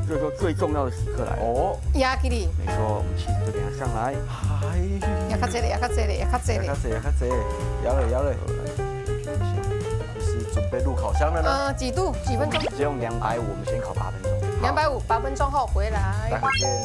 这个时候最重要的时刻来了。 哦， 压起你， 没错，我们起司就给它上来。 压较济咧，压较济咧，压较济咧。 较济，摇了摇了，就是准备入烤箱了呢。 几度？几分钟？ 只用250，我们先烤8分钟。 250，8分钟后回来。 待会见。